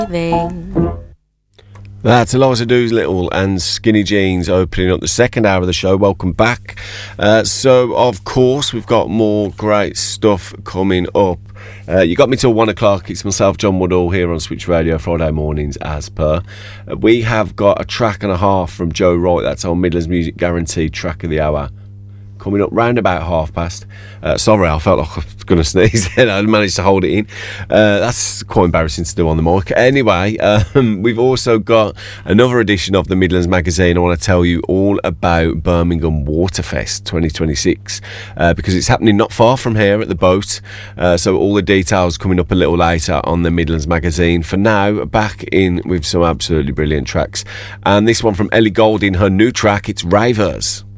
That's Eliza Doolittle and Skinny Jeans opening up the second hour of the show. Welcome back. So, of course, we've got more great stuff coming up. You got me till 1 o'clock. It's myself, John Woodall, here on Switch Radio Friday mornings, as per. We have got a track and a half from Joe Wright. That's our Midlands Music Guaranteed track of the hour, coming up round about past. Sorry, I felt like I was going to sneeze then. I managed to hold it in. That's quite embarrassing to do on the mic. Anyway, we've also got another edition of the Midlands Magazine. I want to tell you all about Birmingham Waterfest 2026 because it's happening not far from here at the boat. So all the details coming up a little later on the Midlands Magazine. For now, back in with some absolutely brilliant tracks. And this one from Ellie Goulding, her new track, it's Ravers.